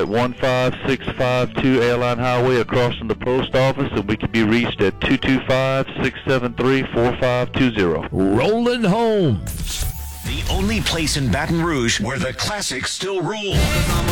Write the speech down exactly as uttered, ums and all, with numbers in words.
at one five six five two Airline Highway across from the post office, and we can be reached at two two five, six seven three, four five two zero. Roland Homes. The only place in Baton Rouge where the classics still rule.